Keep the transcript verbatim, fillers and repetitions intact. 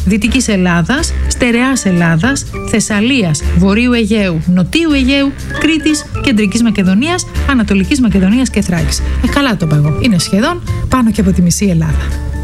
Δυτικής Ελλάδας, Στερεάς Ελλάδας, Θεσσαλίας, Βορείου Αιγαίου, Νοτίου Αιγαίου, Κρήτης, Κεντρικής Μακεδονίας, Ανατολικής Μακεδονίας και Θράκης. Ε, καλά το είπα εγώ. Είναι σχεδόν πάνω και από τη μισή Ελλάδα.